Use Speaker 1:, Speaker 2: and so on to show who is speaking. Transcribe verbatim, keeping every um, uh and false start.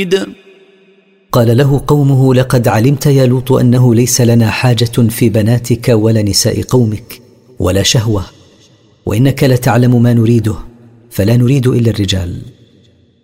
Speaker 1: قال له قومه: لقد علمت يا لوط أنه ليس لنا حاجة في بناتك ولا نساء قومك ولا شهوة، وإنك لتعلم ما نريده، فلا نريد إلا الرجال.